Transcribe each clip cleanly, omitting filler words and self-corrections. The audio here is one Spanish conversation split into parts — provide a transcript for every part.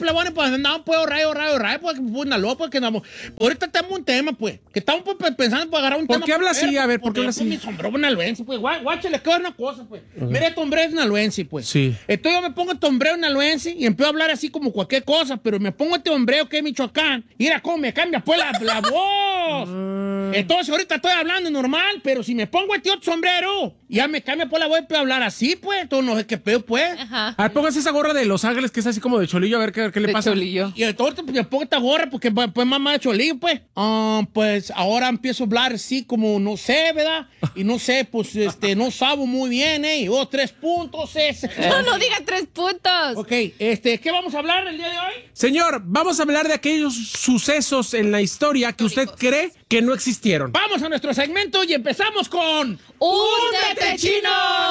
plebones, pues andamos, pues, ahorrar, pues, una loca, pues, que andamos. Ahorita tenemos un tema, pues, que estamos pues, pensando para agarrar un tema. ¿Por qué habla así? A ver, ¿por qué habla así? Mi sombrero sinaloense, pues, guáchale, que es una cosa, pues. Mira, este hombre es sinaloense, pues. Sí. Entonces yo me pongo este hombrero sinaloense y empiezo a hablar así como cualquier cosa, pero me pongo este hombrero que es Michoacán. Mira cómo me cambia, pues, la voz. Entonces ahorita estoy hablando normal, pero si me pongo este otro sombrero, ya me cambia, pues, la voz y hablar así, pues. Entonces no sé qué pedo, pues. Ajá. A ver, póngase esa gorra de Los Ángeles que es así como de cholillo, a ver qué le De pasa. Cholillo. Y ahorita pues, me pongo esta gorra porque pues mamá de cholillo, pues. Pues ahora empiezo a hablar así como, no sé, ¿verdad? Y no sé, pues, no sabo muy bien, ¿eh? 3 puntos, No diga 3 puntos. Ok, ¿qué vamos a hablar el día de hoy? Señor, vamos a hablar de aquellos sucesos en la historia que usted cree que no existieron. Vamos a nuestro segmento y empezamos con... ¡Úndete, chino!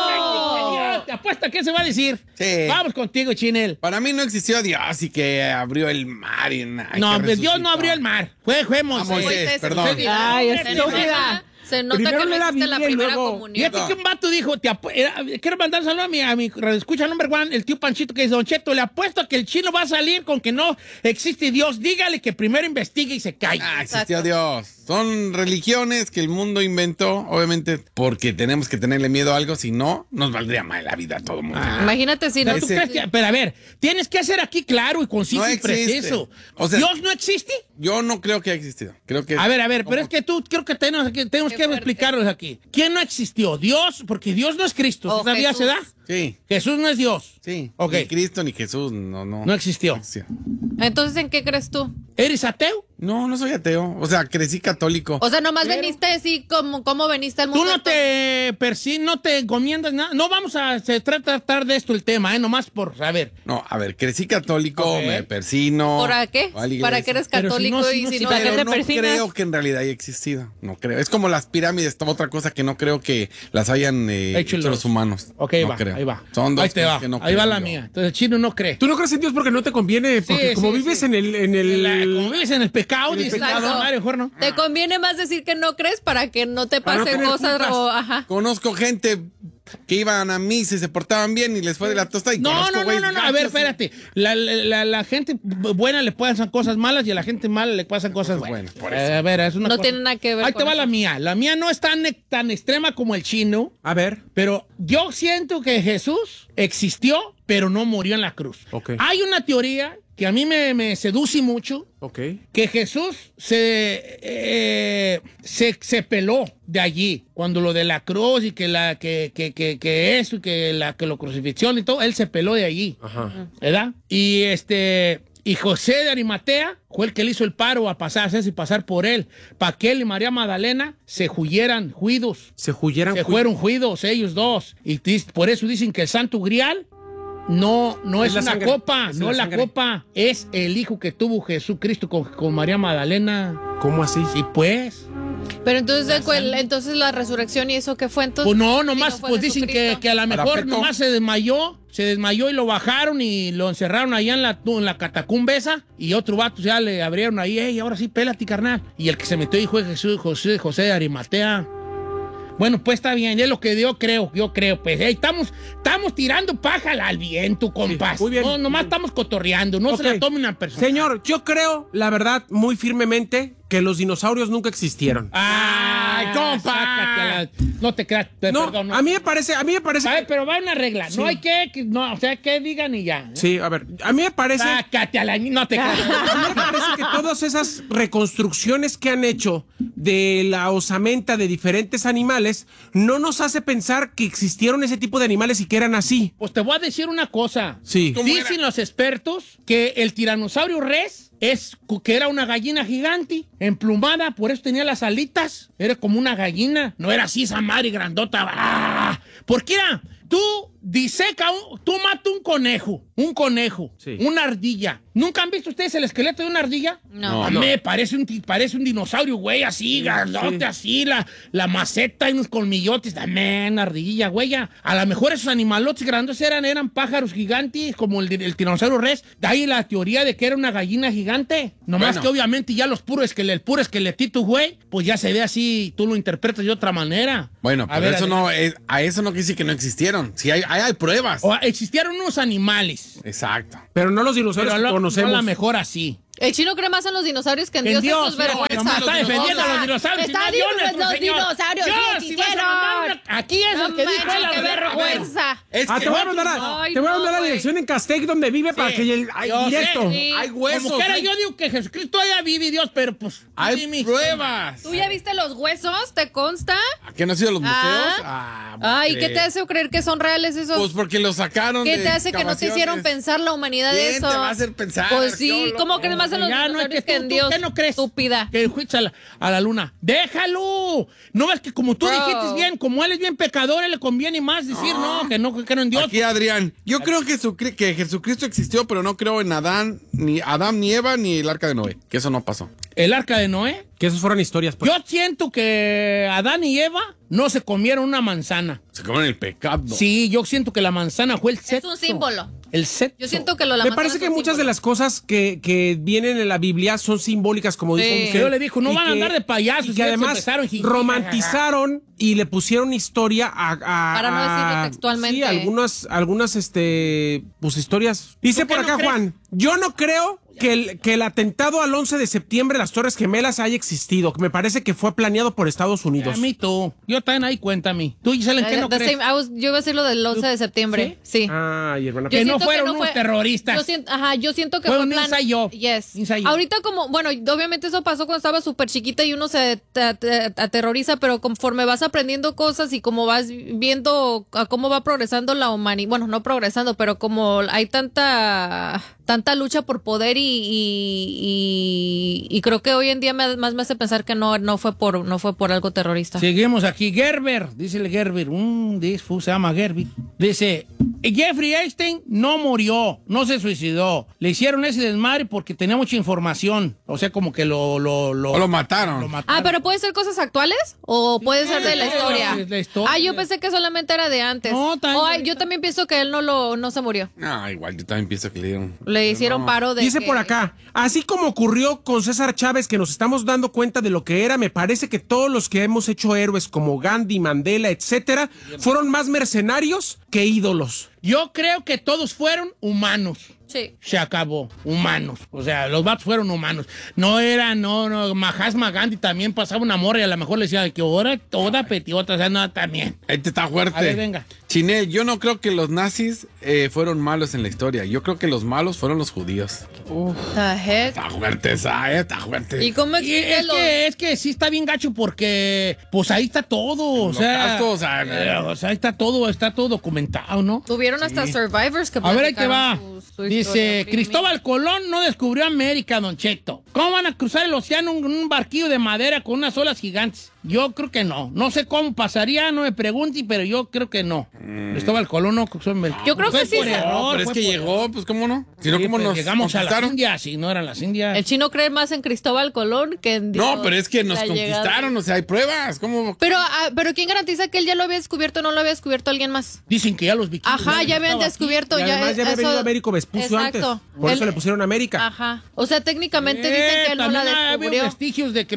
Te apuesta qué se va a decir. Sí. Vamos contigo, Chinel. Para mí no existió Dios y que abrió el mar y nada. No, pues Dios no abrió el mar. Fue Moisés. Moisés, perdón. Ay, estúpida. Se nota Primero que no le da existe la Biblia y primera luego- comunión. Fíjate que un vato dijo, quiero mandar un saludo a mi escucha number one, el tío Panchito, que dice, Don Cheto, le apuesto a que el chino va a salir con que no existe Dios. Dígale que primero investigue y se calle. Ah, existió Exacto. Dios. Son religiones que el mundo inventó, obviamente, porque tenemos que tenerle miedo a algo, si no, nos valdría mal la vida a todo el mundo. Imagínate si no. ¿Tú crees que- pero a ver, tienes que hacer aquí claro y conciso No y existe. preciso. O sea- ¿Dios no existe? Yo no creo que haya existido. Creo que... A ver, pero es que tú creo que tenemos que Qué fuerte. explicarlos aquí. ¿Quién no existió? Dios, porque Dios no es Cristo. O ¿Todavía Jesús. se da? Sí, Jesús no es Dios. sí. Ok. Ni Cristo ni Jesús, no. No existió. Entonces, ¿en qué crees tú? ¿Eres ateo? No, no soy ateo. O sea, crecí católico. O sea, nomás Pero- veniste así como veniste al Tú mundo. no te encomiendas nada. No vamos a tratar de esto el tema, nomás por saber. No, a ver, crecí católico, Ok. me persino. ¿Para qué? voy a la ¿Para iglesia. qué eres Pero si católico no, si y no, si si no? te ¿para qué Pero te no persinas? creo que en realidad haya existido. No creo. Es como las pirámides, otra cosa que no creo que las hayan hecho los humanos. Ok, No va, creo. ahí va. Son dos ahí te cosas va. que no ahí va creo la yo. mía. Entonces el chino no cree. Tú no crees en Dios porque no te conviene, porque Sí, como sí, vives sí. en el Como vives en el pecado, dice Exacto. la madre, mejor no. Te conviene más decir que no crees para que no te Para no pasen tener cosas culpas. o ajá. Conozco gente que iban a misa y se portaban bien y les fue de la tostada. Y No. conozco güeyes A ver, gachos y- espérate. La gente buena le pasan cosas malas y a la gente mala le pasan cosas buenas. Bueno, por eso. A ver, es una No cosa. tiene nada que ver Ahí con te va eso. la mía. La mía no es tan extrema como el chino, A ver. pero yo siento que Jesús existió, pero no murió en la cruz. Ok. Hay una teoría que a mí me seduce mucho, Ok. que Jesús se peló de allí cuando lo de la cruz y que eso y que lo crucifixión y todo, él se peló de allí, Ajá. ¿verdad? Y José de Arimatea fue el que le hizo el paro a hacerse pasar por él, para que él y María Magdalena se huyeran juidos. Se huyeran. Se fueron juidos ellos dos. Y por eso dicen que el Santo Grial no Es es la una sangre. copa, Es no la la sangre. copa, es el hijo que tuvo Jesucristo con María Magdalena. ¿Cómo así? Y pues, Pero entonces la resurrección y eso qué fue entonces. pues no, Si nomás, fue pues dicen Jesucristo. que a lo mejor Parapeto. nomás se desmayó y lo bajaron y lo encerraron allá en la catacumba esa, y otro vato ya le abrieron ahí, ey, ahora sí, pélate, carnal. Y el que se metió ahí fue José de Arimatea. Bueno, pues está bien, es lo que yo creo, pues, hey, estamos tirando paja al viento, compas. muy bien. No, nomás estamos cotorreando, no se Ok. la tome una persona. Señor, yo creo, la verdad, muy firmemente, que los dinosaurios nunca existieron. Ay, compa. No te creas, No, perdón. No. a mí me parece A ver, pero va una regla, Sí. no hay o sea, que digan y ya. Sí, a ver, a mí me parece... Sácate a la... No te creas. A mí me parece que todas esas reconstrucciones que han hecho de la osamenta de diferentes animales no nos hace pensar que existieron ese tipo de animales y que eran así. Pues te voy a decir una cosa. Sí. ¿Cómo Dicen era? los expertos que el tiranosaurio Rex que era una gallina gigante, emplumada, por eso tenía las alitas. Era como una gallina. No era así esa madre grandota. ¡Ah! Porque era, tú tú matas un conejo, Sí. una ardilla. ¿Nunca han visto ustedes el esqueleto de una ardilla? No. A mí me parece un dinosaurio, güey, así, grandote, así, la maceta y unos colmillotes, también, ardilla, güey. A lo mejor esos animalotes grandes eran pájaros gigantes, como el tiranosaurio Rex. De ahí la teoría de que era una gallina gigante. Nomás Bueno. que obviamente ya el puro esqueletito, güey, pues ya se ve así, tú lo interpretas de otra manera. Bueno, A pero ver, eso no es, a eso no quiere decir que no existieron. Sí, hay hay pruebas. O existieron unos animales. Exacto. Pero no los dinosaurios Pero que conocemos. no la mejor así. El chino cree más en los dinosaurios que en En Dios. Dios, Eso es vergüenza. nomás está defendiendo a los dinosaurios. Está y no a Dios, diciendo nuestro los Señor. dinosaurios Dios, sí si vas a existieron. mandar aquí es el que dijo manches, la qué vergüenza. Es Ah, que te voy a mandar Ay, te voy a no, mandar la güey. dirección en Castec donde vive para que Yo directo. sé. Sí. hay huesos. Como quiera, hay, yo digo que Jesucristo todavía vive, Dios, pero pues... hay dime. pruebas. ¿Tú ya viste los huesos? ¿Te consta? ¿A qué no has ido a los museos? Ah. ¿cómo Ay, ¿qué crees? te hace creer que son reales esos? Pues porque los sacaron ¿Qué de te hace que no te hicieron excavaciones. pensar la humanidad de ¿Quién eso? te va a hacer pensar, Pues sí, arqueólogo? ¿cómo crees más en los Ya no hay dinosaurios que que en Dios? ¿Qué no crees? Estúpida. Que fuiste a la luna. ¡Déjalo! No ves que como tú Bro. dijiste bien, como él es bien pecador, él le conviene más decir que no en Dios. Aquí, Adrián, yo creo que Jesucristo existió, pero no creo en Adán, ni Eva, ni el arca de Noé. Que eso no pasó. El arca de Noé. Que esos fueron historias, pues. Yo siento que Adán y Eva no se comieron una manzana. Se comen el pecado. Sí, yo siento que la manzana fue el sexo. Es un símbolo. El sexo. Yo siento que lo la Me manzana parece es que un muchas de símbolo. las cosas que vienen en la Biblia son simbólicas, como Sí. dijo Que yo le dijo, no y van a andar de payasos. Y y que además empezaron romantizaron y le pusieron historia a Para no decirlo textualmente. Sí, algunas pues historias. Dice ¿Tú qué por acá no crees? Juan, yo no creo que el atentado al 11 de septiembre, las Torres Gemelas, haya existido. Me parece que fue planeado por Estados Unidos. A mí tú. Yo también ahí cuéntame. ¿Tú, Gisela, en qué no The crees? same- yo iba a decir lo del 11 de septiembre. Sí. Ay, hermana. Que no siento fueron no unos fue- terroristas. Yo siento que Fue fue un plan. ensayo. Yes. Ensayo. Ahorita obviamente eso pasó cuando estaba súper chiquita y uno se aterroriza, pero conforme vas aprendiendo cosas y como vas viendo a cómo va progresando la humanidad, bueno, no progresando, pero como hay tanta lucha por poder y creo que hoy en día más me hace pensar que no fue por algo terrorista. Seguimos aquí. Gerber, dice el Gerber, se llama Gerber. Dice, Jeffrey Epstein no murió, no se suicidó. Le hicieron ese desmadre porque tenía mucha información. O sea, como que O lo mataron. Pero puede ser cosas actuales o puede ser de la historia. de la historia. Yo pensé que solamente era de antes. No, también- Yo también pienso que él no se murió. Igual, yo también pienso que le dieron. Le hicieron paro de Dice que- por acá, así como ocurrió con César Chávez, que nos estamos dando cuenta de lo que era, me parece que todos los que hemos hecho héroes como Gandhi, Mandela, etcétera, fueron más mercenarios que ídolos. Yo creo que todos fueron humanos. Sí. Se acabó. Humanos. O sea, los vatos fueron humanos. No, Mahatma Gandhi también pasaba una morra y a lo mejor le decía que ahora toda petiota, o sea, no, también. Este está fuerte. A ver, venga. Chinel, yo no creo que los nazis fueron malos en la historia. Yo creo que los malos fueron los judíos. The heck? Está fuerte esa, está fuerte. ¿Y cómo Y explicas es que sí está bien gacho porque pues ahí está todo, o sea, ahí está todo documentado, ¿no? Tuvieron hasta survivors que A ver, ahí te va. platicaron su Dice, historia. Cristóbal Colón no descubrió América, Don Cheto. ¿Cómo van a cruzar el océano en un barquillo de madera con unas olas gigantes? Yo creo que no. No sé cómo pasaría, no me pregunte, pero yo creo que no. Cristóbal Colón no cruzó América. Yo creo Fue que sí por se- error, pero es fue que por llegó, error. pues cómo no. Si no, Sí, ¿cómo pues, nos llegamos a las conquistaron? Indias, si no eran las Indias. El chino cree más en Cristóbal Colón que en Dios. No, pero es que nos la llegada. conquistaron, o sea, hay pruebas. ¿Cómo? Pero ¿quién garantiza que él ya lo había descubierto o no lo había descubierto alguien más? Dicen que ya los vikingos. Ajá, ya habían estaban aquí. descubierto. Y además ya había eso- venido Américo Vespucio Exacto. antes. Por eso Él- le pusieron América. Ajá. O sea, técnicamente dicen que él no la también ha habido descubrió. vestigios de que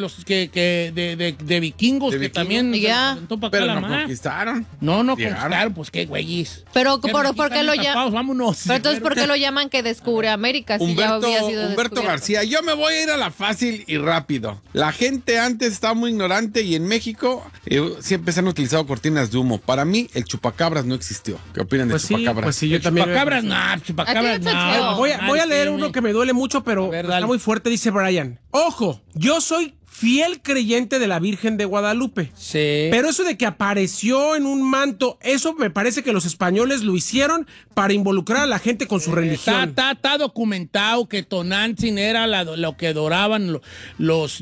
de vikingos De que vikingos. también Ya. se aventó pa' acá Pero la no mar. conquistaron. No Llegaron. conquistaron, pues qué güeyes. Pero Qué ¿por aquí qué lo están llaman? tapados, vámonos. Pero entonces, ¿por qué lo llaman que descubre América si ya había sido Humberto descubierto? García, yo me voy a ir a la fácil y rápido. La gente antes estaba muy ignorante y en México siempre se han utilizado cortinas de humo. Para mí, el chupacabras no existió. ¿Qué opinan Pues de sí, chupacabras? pues sí, yo también. Chupacabras, no, chupacabras, A ti no te no. feo. Voy a leer uno que me duele mucho, pero ver, está dale. muy fuerte, dice Brian. Ojo, yo soy fiel creyente de la Virgen de Guadalupe. Sí. Pero eso de que apareció en un manto, eso me parece que los españoles lo hicieron para involucrar a la gente con su religión. Está documentado que Tonantzin era lo que adoraban los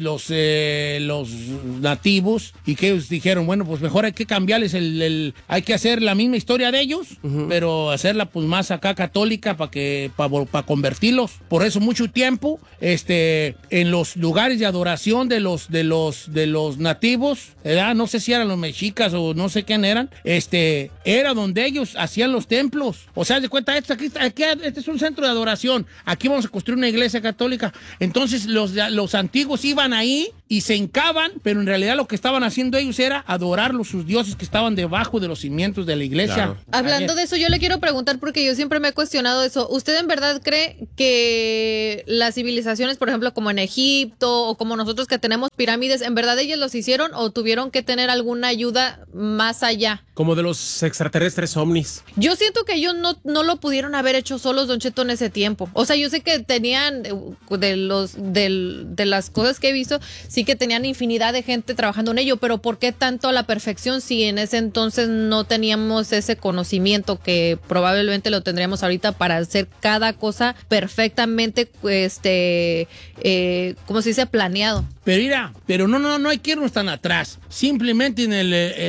nativos y que ellos dijeron, bueno, pues mejor hay que cambiarles hay que hacer la misma historia de ellos, pero hacerla pues más acá católica para convertirlos. Por eso mucho tiempo en los lugares de adoración de los nativos, ¿verdad? No sé si eran los mexicas o no sé quién eran, era donde ellos hacían los templos. O sea, de cuenta, este es un centro de adoración. Aquí vamos a construir una iglesia católica. Entonces, los antiguos iban ahí y se hincaban, pero en realidad lo que estaban haciendo ellos era adorar sus dioses que estaban debajo de los cimientos de la iglesia. Claro. Hablando de eso, yo le quiero preguntar, porque yo siempre me he cuestionado eso. ¿Usted en verdad cree que las civilizaciones, por ejemplo, como en Egipto o como nosotros que tenemos pirámides, en verdad ellos los hicieron o tuvieron que tener alguna ayuda más allá? Como de los extraterrestres ovnis. Yo siento que ellos no lo pudieron haber hecho solos, Don Cheto, en ese tiempo. O sea, yo sé que tenían, de las cosas que he visto, sí que tenían infinidad de gente trabajando en ello, pero ¿por qué tanto a la perfección si en ese entonces no teníamos ese conocimiento que probablemente lo tendríamos ahorita para hacer cada cosa perfectamente, ¿cómo se dice? Planeado. Pero mira, no hay que irnos tan atrás. Simplemente en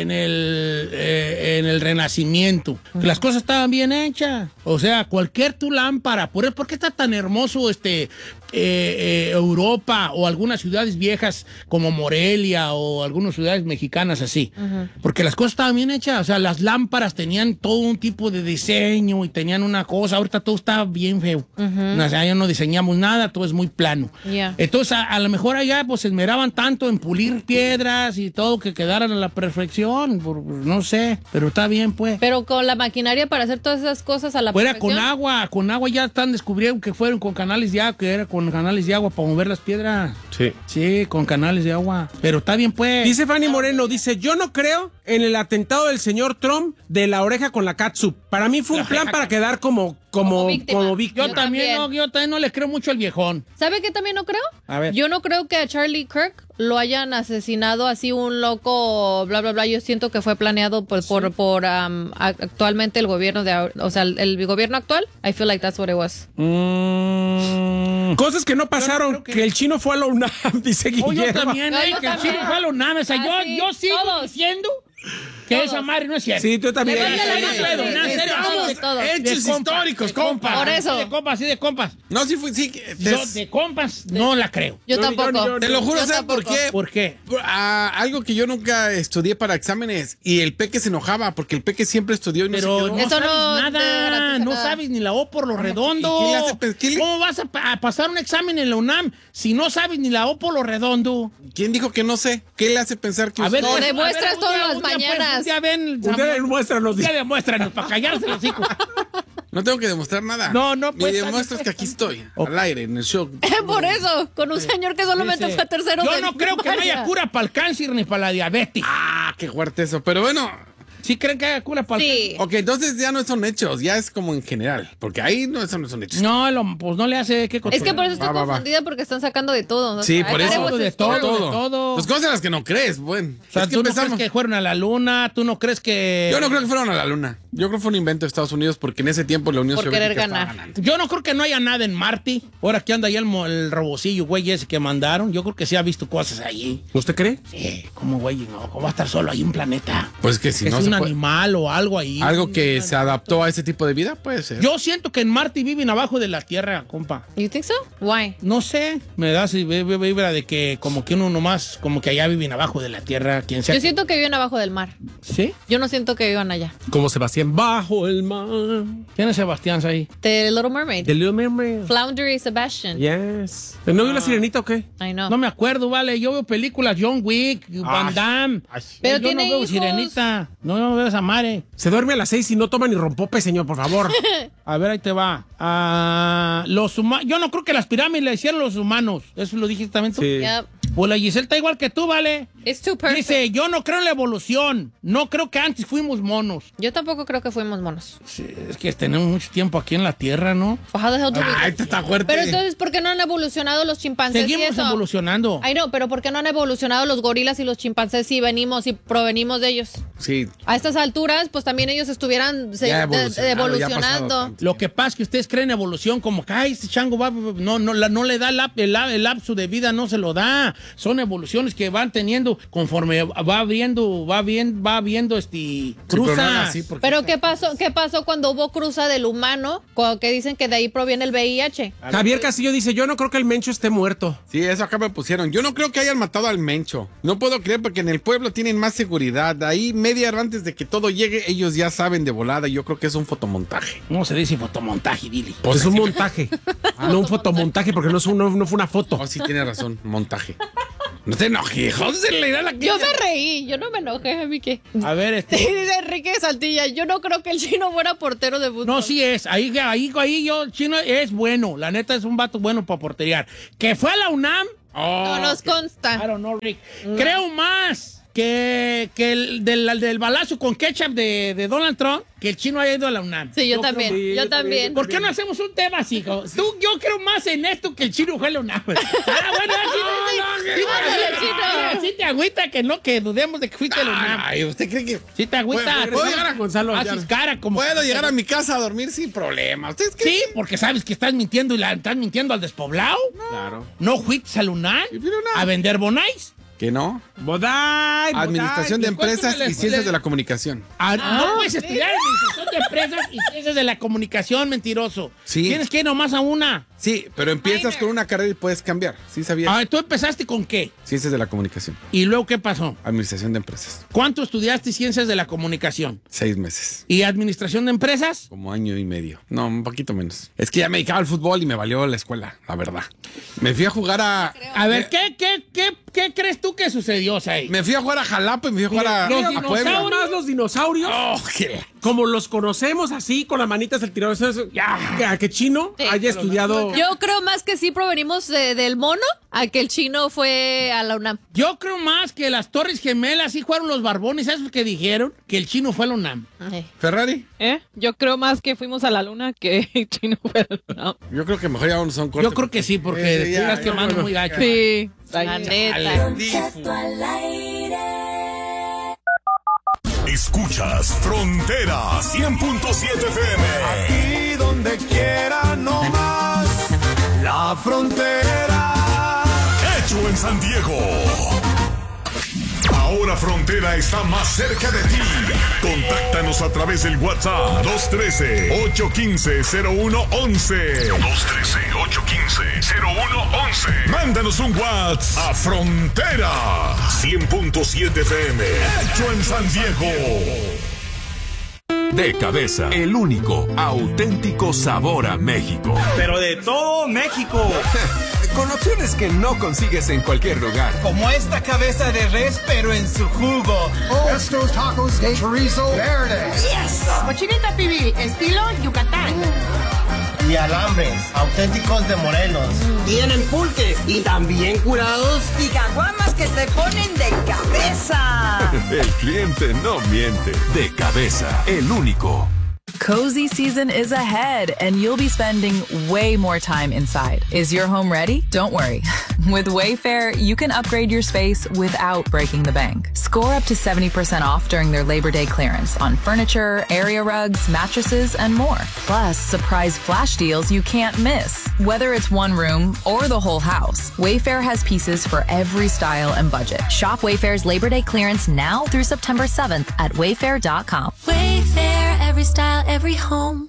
el Renacimiento, que las cosas estaban bien hechas. O sea, cualquier tu lámpara. ¿Por qué está tan hermoso Europa o algunas ciudades viejas como Morelia o algunas ciudades mexicanas así? Porque las cosas estaban bien hechas. O sea, las lámparas tenían todo un tipo de diseño y tenían una cosa. Ahorita todo está bien feo. O sea, ya no diseñamos nada, todo es muy plano. Yeah. Entonces, a lo mejor allá pues se esmeraban tanto en pulir piedras y todo que quedaran a la perfección. No sé, pero está bien, pues. Pero con la maquinaria para hacer todas esas cosas a la Fuera perfección. con agua ya están descubriendo que fueron con canales de agua, que era con canales de agua para mover las piedras. Sí. Sí, con canales de agua. Pero está bien, pues. Dice Fanny Moreno, dice, yo no creo en el atentado del señor Trump de la oreja con la catsup. Para mí fue un plan para quedar como víctima. Yo también no le creo mucho al viejón. ¿Sabe qué también no creo? A ver. Yo no creo que a Charlie Kirk lo hayan asesinado así un loco, bla, bla, bla. Yo siento que fue planeado por actualmente el gobierno el gobierno actual. I feel like that's what it was. Cosas que no pasaron, Yo no creo que el chino fue a la UNAM, dice Guillermo. Yo también, No, yo que el también. chino fue a los naves. O sea, Ah, sí, yo sigo todos. diciendo que esa madre no es cierta. Sí, tú también. Levante la mano, Sí, sí, sí, sí, estamos de todos. hechos históricos, compa. Por eso. Sí, de compas. No, sí fue, sí. Yo de compas no la creo. Yo Yo- tampoco. yo- Te lo juro, Yo ¿sabes por tampoco. qué? ¿Por qué? Algo que yo nunca estudié para exámenes y el Peque se enojaba porque el Peque siempre estudió y no Pero se no quedó. Eso sabes no te nada, garantiza no nada. sabes ni la O por lo redondo. ¿y qué le hace qué le- ¿Cómo vas a pasar un examen en la UNAM si no sabes ni la O por lo redondo? ¿Quién dijo que no sé? ¿Qué le hace pensar que A ver, usted- No, pues, demuestras a ver, todas las un día, pues, mañanas. un día ven, Un día demuéstranos. ya demuéstranos para callarse los hijos. No tengo que demostrar nada. No, Me pues, demuestras que aquí estoy, al aire, en el show. Por eso, con un señor que solamente Dice, fue tercero yo de no creo que no haya primaria. cura para el cáncer ni para la diabetes. Ah, qué fuerte eso. Pero bueno, ¿Sí creen que haya cura para el Sí. ok, entonces ya no son hechos, ya es como en general. Porque ahí no, eso no son hechos. No, pues no le hace que Es que por eso estoy Va. confundida porque están sacando de todo. Sí, I por thought eso. it was De a todo, story. de todo. Pues cosas en las que no crees, bueno. O sea, es que tú no empezamos. crees que fueron a la luna, tú no crees que... Yo no creo que fueron a la luna. Yo creo que fue un invento de Estados Unidos porque en ese tiempo la Unión Por Soviética querer estaba ganar. ganando. Yo no creo que no haya nada en Marte. Ahora que anda ahí el robocillo, güey, ese que mandaron. Yo creo que sí ha visto cosas allí. ¿Usted cree? Sí, ¿cómo, güey? No, ¿cómo va a estar solo ahí un planeta? Pues que si es no un se puede- animal o algo ahí. Algo que se adaptó a ese tipo de vida, puede ser. Yo siento que en Marte viven abajo de la Tierra, compa. You think so? Why? No sé, me da así vibra de que como que uno nomás, como que allá viven abajo de la Tierra, quien sea. Yo siento que viven abajo del mar. ¿Sí? Yo no siento que vivan allá. Como Sebastián, bajo el mar. ¿Quién es Sebastián ahí? The Little Mermaid. The Little Mermaid. Flounder y Sebastian. Yes. ¿No vio la sirenita o qué? I know. No me acuerdo, vale. Yo veo películas John Wick, Van Damme. Pero yo no tiene veo hijos. Sirenita. No veo esa madre. Se duerme a las 6 y no toma ni rompope, señor, por favor. A ver, ahí te va. Yo no creo que las pirámides le hicieron los humanos. Eso lo dijiste también tú. Sí. Yep. Pues la Giselle está igual que tú, ¿vale? It's too perfect. Dice, yo no creo en la evolución. No creo que antes fuimos monos. Yo tampoco creo que fuimos monos. Sí, es que tenemos mucho tiempo aquí en la Tierra, ¿no? How the hell do we Ay, get te está here? fuerte. Pero entonces, ¿por qué no han evolucionado los chimpancés y Seguimos eso? evolucionando. Ay, no, pero ¿por qué no han evolucionado los gorilas y los chimpancés si venimos y provenimos de ellos? Sí. A estas alturas, pues también ellos estuvieran Ya evolucionado, ya ha pasado evolucionando. tanto. Lo que pasa es que ustedes creen evolución como que, ay, este chango va, no le da el lapso de vida, no se lo da. Son evoluciones que van teniendo conforme va viendo cruza. Sí, porque- Pero ¿qué pasó cuando hubo cruza del humano? Que dicen que de ahí proviene el VIH. Javier Castillo dice, yo no creo que el Mencho esté muerto. Sí, eso acá me pusieron. Yo no creo que hayan matado al Mencho. No puedo creer porque en el pueblo tienen más seguridad. Ahí media hora antes de que todo llegue, ellos ya saben de volada. Yo creo que es un fotomontaje. ¿Cómo se dice fotomontaje, Billy? Pues es un montaje. No un fotomontaje porque no fue una foto. Oh, sí, tiene razón, montaje. No te enojes, José, le irá la que Yo me reí, yo no me enojé, a mí qué. A ver, Dice Enrique Saltilla, yo no creo que el Chino fuera portero de fútbol. No, sí es. Ahí yo, Chino es bueno. La neta es un vato bueno para porterear. Que fue a la UNAM. No nos consta. I don't know, Rick. Creo más que el del balazo con ketchup de Donald Trump, que el Chino haya ido a la UNAM. Sí, yo también, yo también. ¿Por qué no hacemos un tema así? Yo creo más en esto que el Chino fue a la UNAM. Bueno, sí te agüita que dudemos de que fuiste a la UNAM. Ay, ¿usted cree que Sí te agüita. ¿Puedo llegar a Gonzalo? Haces cara como... puedo llegar a mi casa a dormir sin problema? ¿Ustedes creen? Sí, porque sabes que estás mintiendo estás mintiendo al despoblado. Claro. ¿No fuiste a la UNAM a vender bonais? ¿Que no? Bodai. Administración de Empresas ¿Cuánto y Ciencias de la Comunicación. No puedes estudiar Administración de Empresas y Ciencias de la Comunicación, mentiroso. Sí. Tienes que ir nomás a una. Sí, pero empiezas con una carrera y puedes cambiar. ¿Sí sabías? Ah, ¿tú empezaste con qué? Ciencias de la Comunicación. ¿Y luego qué pasó? Administración de Empresas. ¿Cuánto estudiaste Ciencias de la Comunicación? 6 meses. ¿Y Administración de Empresas? Como año y medio. No, un poquito menos. Es que ya me dedicaba al fútbol y me valió la escuela, la verdad. Me fui a jugar a... A ver, ¿qué crees tú que sucedió, Say? Me fui a jugar a Jalapa y me fui a jugar a Puebla. Más los dinosaurios, Oh, qué- como los conocemos así, con las manitas del tirador. Eso, a que Chino Sí. haya estudiado. Yo creo más que sí provenimos del mono a que el Chino fue a la UNAM. Yo creo más que las Torres Gemelas sí fueron los barbones, esos que dijeron que el Chino fue a la UNAM. Ferrari. Yo creo más que fuimos a la luna que el Chino fue a la luna. Yo creo que mejor ya vamos a un corte. Yo creo que sí, porque ya, estás quemando muy gacho. Sí. La neta. Escuchas Frontera 100.7 FM. Aquí donde quiera, no más. La frontera. Hecho en San Diego. Ahora Frontera está más cerca de ti. Contáctanos a través del WhatsApp 213-815-0111. 213-815-0111. Mándanos un WhatsApp a Frontera 100.7 FM. Hecho en San Diego. De Cabeza, el único auténtico sabor a México. Pero de todo México. Con opciones que no consigues en cualquier lugar. Como esta cabeza de res, pero en su jugo. Estos tacos de chorizo verde. Yes. Cochinita pibil, estilo Yucatán. Y alambres, auténticos de Morelos. Tienen pulques y también curados. Y caguamas que te ponen de cabeza. El cliente no miente. De Cabeza, el único. Cozy season is ahead, and you'll be spending way more time inside. Is your home ready? Don't worry. With Wayfair, you can upgrade your space without breaking the bank. Score up to 70% off during their Labor Day clearance on furniture, area rugs, mattresses, and more. Plus, surprise flash deals you can't miss. Whether it's one room or the whole house, Wayfair has pieces for every style and budget. Shop Wayfair's Labor Day clearance now through September 7th at wayfair.com. Wayfair, every style, every home.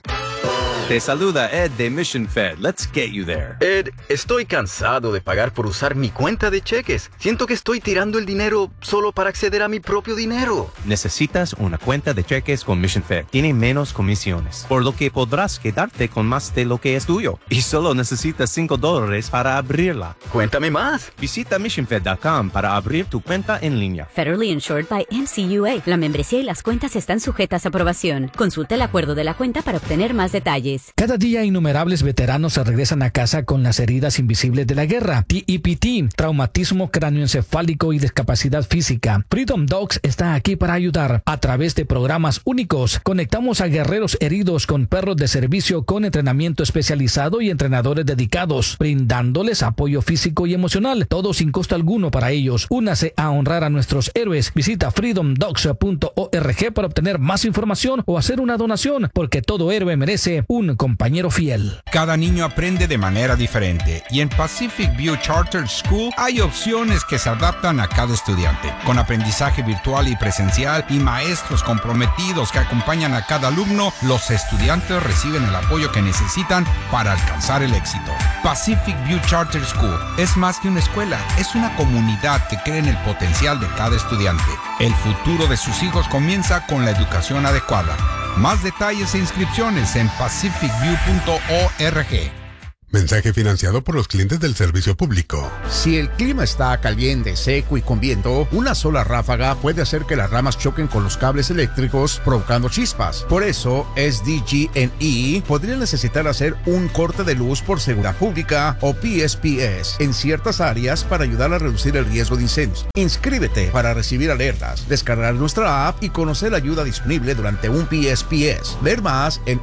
Te saluda Ed de Mission Fed. Let's get you there. Ed, estoy cansado de pagar por usar mi cuenta de cheques. Siento que estoy tirando el dinero solo para acceder a mi propio dinero. Necesitas una cuenta de cheques con Mission Fed. Tiene menos comisiones, por lo que podrás quedarte con más de lo que es tuyo. Y solo necesitas $5 para abrirla. Cuéntame más. Visita missionfed.com para abrir tu cuenta en línea. Federally insured by NCUA. La membresía y las cuentas están sujetas a aprobación. Consulta el acuerdo de la cuenta para obtener más detalles. Cada día innumerables veteranos se regresan a casa con las heridas invisibles de la guerra. TEPT, traumatismo cráneoencefálico y discapacidad física. Freedom Dogs está aquí para ayudar. A través de programas únicos, conectamos a guerreros heridos con perros de servicio con entrenamiento especializado y entrenadores dedicados, brindándoles apoyo físico y emocional, todo sin costo alguno para ellos. Únase a honrar a nuestros héroes. Visita freedomdogs.org para obtener más información o hacer una donación, porque todo héroe merece un compañero fiel. Cada niño aprende de manera diferente y en Pacific View Charter School hay opciones que se adaptan a cada estudiante. Con aprendizaje virtual y presencial y maestros comprometidos que acompañan a cada alumno, los estudiantes reciben el apoyo que necesitan para alcanzar el éxito. Pacific View Charter School es más que una escuela, es una comunidad que cree en el potencial de cada estudiante. El futuro de sus hijos comienza con la educación adecuada. Más detalles e inscripciones en pacificview.org. Mensaje financiado por los clientes del servicio público. Si el clima está caliente, seco y con viento, una sola ráfaga puede hacer que las ramas choquen con los cables eléctricos, provocando chispas. Por eso, SDG&E podría necesitar hacer un corte de luz por seguridad pública o PSPS en ciertas áreas para ayudar a reducir el riesgo de incendios. Inscríbete para recibir alertas, descargar nuestra app y conocer la ayuda disponible durante un PSPS. Ver más en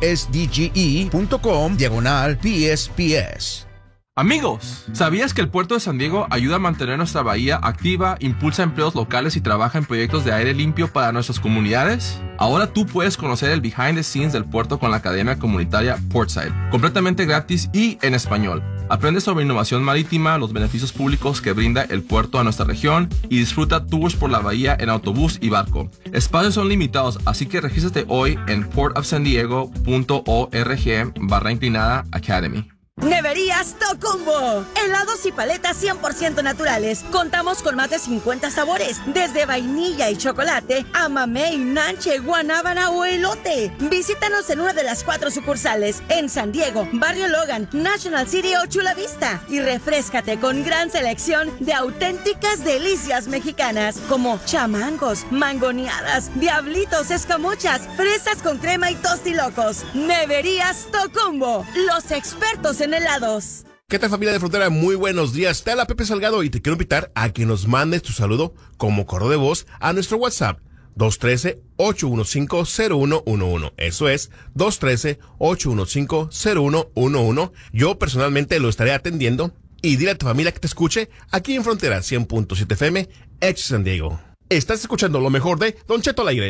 sdge.com/PSPS. Amigos, ¿sabías que el puerto de San Diego ayuda a mantener nuestra bahía activa, impulsa empleos locales y trabaja en proyectos de aire limpio para nuestras comunidades? Ahora tú puedes conocer el behind the scenes del puerto con la Academia Comunitaria Portside, completamente gratis y en español. Aprende sobre innovación marítima, los beneficios públicos que brinda el puerto a nuestra región y disfruta tours por la bahía en autobús y barco. Espacios son limitados, así que regístrate hoy en portofsandiego.org/academy. Neverías Tocumbo. Helados y paletas 100% naturales. Contamos con más de 50 sabores, desde vainilla y chocolate a mamey, nanche, guanábana o elote. Visítanos en una de las 4 sucursales en San Diego, Barrio Logan, National City o Chula Vista y refréscate con gran selección de auténticas delicias mexicanas como chamangos, mangoneadas, diablitos, escamochas, fresas con crema y tostilocos. Neverías Tocumbo, los expertos en helados. ¿Qué tal, familia de Frontera? Muy buenos días. Te habla Pepe Salgado y te quiero invitar a que nos mandes tu saludo como correo de voz a nuestro WhatsApp 213-815-0111. Eso es 213-815-0111. Yo personalmente lo estaré atendiendo y dile a tu familia que te escuche aquí en Frontera 100.7 FM, San Diego. Estás escuchando lo mejor de Don Cheto al aire.